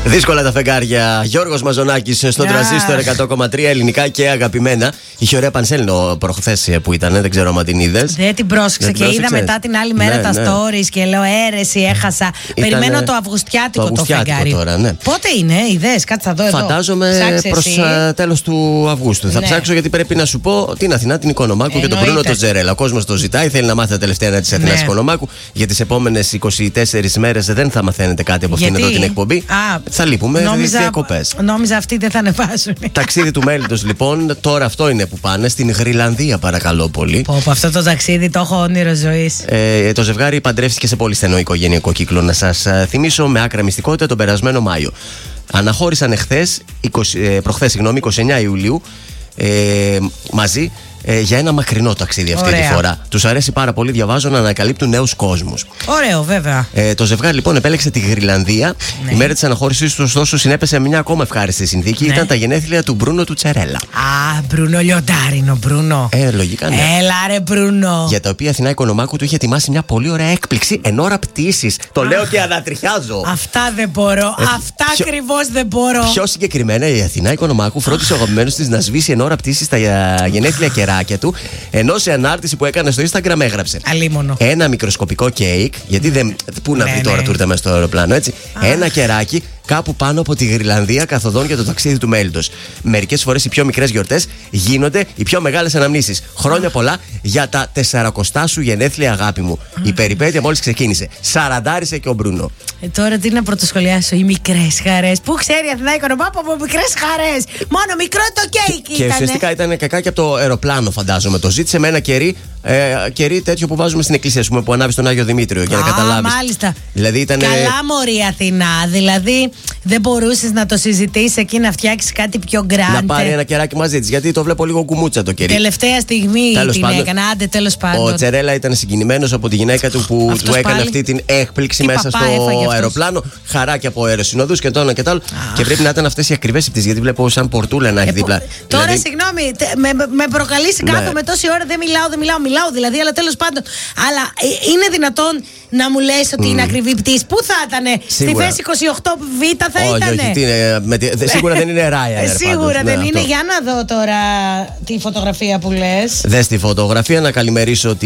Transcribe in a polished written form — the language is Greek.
Δύσκολα τα φεγγάρια. Γιώργος Μαζονάκης στον Τρανζίστορ 100,3 ελληνικά και αγαπημένα. Είχε ωραία πανσέλινο προχθές που ήταν, δεν ξέρω αν την είδες. Δεν την πρόσεξα και είδα μετά την άλλη μέρα τα stories και λέω αίρεση, έχασα. Περιμένω το αυγουστιάτικο το φεγγάρι. Τώρα, ναι. Πότε είναι, είδες, κάτσε θα δω εδώ. Φαντάζομαι προς τέλος του Αυγούστου. Θα ψάξω γιατί πρέπει να σου πω την Αθηνά, την Οικονομάκου και τον Μπρούνο τον Τζερέλα. Ο κόσμος το ζητάει, θέλει να μάθει τα τελευταία νέα της Αθηνάς Οικονομάκου. Για τις επόμενες 24 μέρες δεν θα μαθαίνετε κάτι από αυτήν εδώ την εκπομπή. Θα λείπουμε διακοπές. Νόμιζα αυτοί δεν θα ανεβάσουν. Ταξίδι του μέλλοντος λοιπόν, τώρα αυτό είναι που πάνε στην Γρυλανδία, παρακαλώ πολύ. Αυτό το ταξίδι το έχω όνειρο ζωής. Το ζευγάρι παντρεύτηκε σε πολύ στενό οικογενειακό κύκλο. Να σας θυμίσω με άκρα μυστικότητα τον περασμένο Μάιο. Αναχώρησαν προχθές 29 Ιουλίου μαζί για ένα μακρινό ταξίδι αυτή τη φορά. Τους αρέσει πάρα πολύ, διαβάζω, να ανακαλύπτουν νέους κόσμους. Ωραίο, βέβαια. Το ζευγάρι λοιπόν επέλεξε τη Γρυλανδία. Η μέρα της αναχώρησης του, ωστόσο, συνέπεσε μια ακόμα ευχάριστη συνθήκη. Ήταν τα γενέθλια του Μπρούνο του Τσερέλα. Μπρούνο λιοντάρινο, Μπρούνο. Λογικά, ναι. Έλα, ρε, Μπρούνο. Για τα οποία η Αθηνά Οικονομάκου του είχε ετοιμάσει μια πολύ ωραία έκπληξη εν ώρα πτήσης. Το λέω και ανατριχιάζω. Αυτά δεν μπορώ. Αυτά ακριβώς δεν μπορώ. Πιο συγκεκριμένα, η Αθηνά Οικονομάκου φρόντισε ο αγαπημένος της να σβήσει εν ώρα πτήσης τα γενέθλια κεράκια του, ενώ σε ανάρτηση που έκανε στο Instagram έγραψε αλίμονο. Ένα μικροσκοπικό κέικ, γιατί δεν. Πού να βρει τώρα τούρτα μέσα στο αεροπλάνο, έτσι. Ένα κεράκι κάπου πάνω από τη Γρυλανδία, καθοδόν για το ταξίδι του μέλλοντος. Μερικές φορές οι πιο μικρές γιορτές γίνονται οι πιο μεγάλες αναμνήσεις. Χρόνια πολλά για τα 40 σου γενέθλια, αγάπη μου. Η περιπέτεια μόλις ξεκίνησε. Σαραντάρισε και ο Μπρούνο. Τώρα τι να πρωτοσχολιάσω, οι μικρές χαρές. Πού ξέρει η Αθηνά Οικονομάκου από μικρές χαρές. Μόνο μικρό το κέικ ήταν. Και ουσιαστικά ήταν κακά και από το αεροπλάνο, φαντάζομαι. Το ζήτησε με ένα κερί τέτοιο που βάζουμε στην εκκλησία, που ανάβει στον Άγιο Δημήτριο, για να καταλάβεις. Μάλιστα. Δηλαδή ήταν. Καλά, μωρή Αθηνά. Δηλαδή δεν μπορούσες να το συζητήσεις εκεί, να φτιάξεις κάτι πιο γκράντε. Να πάρει ένα κεράκι μαζί της, γιατί το βλέπω λίγο κουμούτσα το κερί. Τελευταία στιγμή την έκανα. Άντε, τέλος πάντων. Ο Τσερέλα ήταν συγκινημένος από τη γυναίκα του που του έκανε αυτή την έκπληξη μέσα στο αεροπλάνο. Χαράκια από αεροσυνοδούς και το ένα και το άλλο. Και πρέπει να ήταν αυτές οι ακριβές πτήσεις, γιατί βλέπω σαν πορτούλα να έχει δίπλα. Τώρα, συγγνώμη, με προκαλείς, κάθομαι τόση ώρα, δεν μιλάω δηλαδή, αλλά τέλος πάντων. Αλλά είναι δυνατόν να μου λες ότι είναι ακριβή πτήση? Πού θα ήταν, στη θέση 28Β θα ήταν? Όχι, σίγουρα δεν είναι Ryanair. Σίγουρα δεν είναι. Για να δω τώρα τη φωτογραφία που λες. Δες τη φωτογραφία, να καλημερίσω